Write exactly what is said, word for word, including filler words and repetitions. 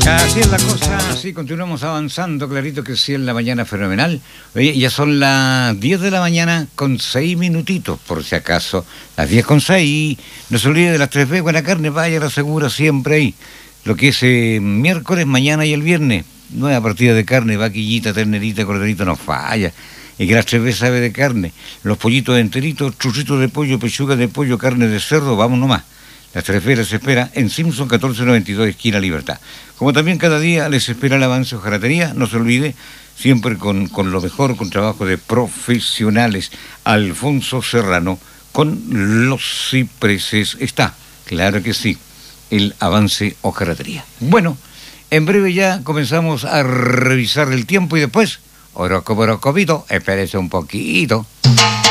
Así es la cosa, así continuamos avanzando, clarito que sí, en la mañana fenomenal. Oye, ya son las diez de la mañana con seis minutitos, por si acaso. Las diez con seis, no se olvide de las tres B, buena carne, vaya, la segura siempre ahí. Lo que es eh, miércoles, mañana y el viernes, nueva partida de carne, vaquillita, ternerita, corderito, no falla. Y que las tres B sabe de carne, los pollitos enteritos, churritos de pollo, pechuga de pollo, carne de cerdo, vamos nomás. Las tres B les espera en Simpson catorce noventa y dos, esquina Libertad. Como también cada día les espera el avance hojalatería, no se olvide, siempre con, con lo mejor, con trabajo de profesionales. Alfonso Serrano, con los cipreses está, claro que sí, el avance hojalatería. Bueno, en breve ya comenzamos a revisar el tiempo y después, horóscopo, horóscopito, espérese un poquito.